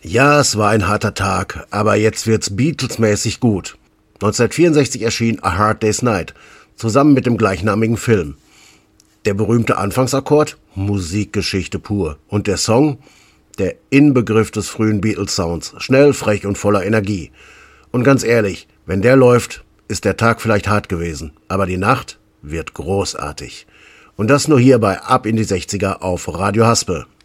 Ja, es war ein harter Tag, aber jetzt wird's Beatles-mäßig gut. 1964 erschien A Hard Day's Night, zusammen mit dem gleichnamigen Film. Der berühmte Anfangsakkord? Musikgeschichte pur. Und der Song? Der Inbegriff des frühen Beatles-Sounds. Schnell, frech und voller Energie. Und ganz ehrlich, wenn der läuft, ist der Tag vielleicht hart gewesen. Aber die Nacht wird großartig. Und das nur hier bei Ab in die 60er auf Radio Haspel.